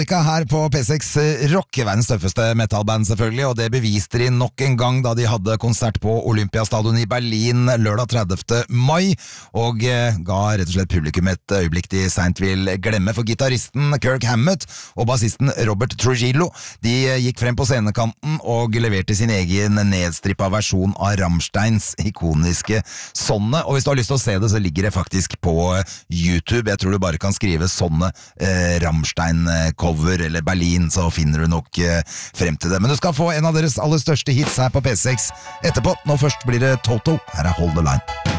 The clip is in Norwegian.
Her på P6 Rock, verdens tøffeste metalband selvfølgelig, og det beviste de nok en gang da de hadde konsert på Olympiastadion i Berlin lørdag 30. mai, og ga rett og slett publikum et øyeblikk de sent vil glemme, for gitaristen Kirk Hammett og bassisten Robert Trujillo, de gikk frem på scenekanten og leverte sin egen nedstrippa versjon av Rammsteins ikoniske Sonne, og hvis du har lyst til å se det, så ligger det faktisk på YouTube. Jeg tror du bare kan skrive Sonne Rammstein-cover eller Berlin, så finner du nok frem til det. Men du skal få en av deres aller største hits her på P6 etterpå. Nå først blir det Toto. Her er Hold the Line.